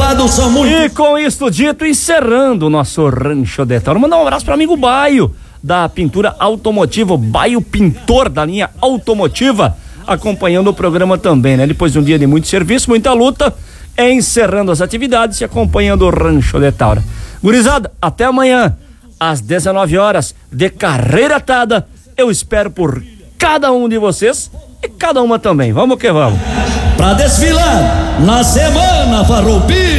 levados são muito. E com isso dito, encerrando o nosso Rancho de Tauro, mandar um abraço para amigo Baio, da pintura automotiva, Baio Pintor da linha automotiva, acompanhando o programa também, né? Depois de um dia de muito serviço, muita luta, encerrando as atividades e acompanhando o Rancho de Tauro. Gurizada, até amanhã, às 19 horas, de carreira atada, eu espero por cada um de vocês e cada uma também. Vamos que vamos. Pra desfilar na semana farroupilha.